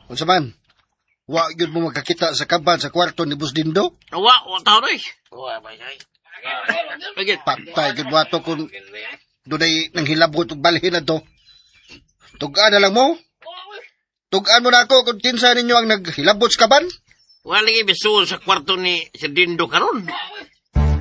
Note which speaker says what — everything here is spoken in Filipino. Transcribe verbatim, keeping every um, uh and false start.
Speaker 1: Unsa man? Wa gyud mo magkakita sa kaban sa kwarto ni Boss Dindo?
Speaker 2: Wa, wa tao na eh. Wa, bay, bay. Bagit.
Speaker 1: Patay gyud mo ato kung dunay nang hilabot ug balhin na to. Tugaan na lang mo. Tugaan mo na ako kung kinsa ninyo ang naghilabot sa kaban.
Speaker 2: Wa lagi bisuon sa kwarto ni Sir Dindo karon.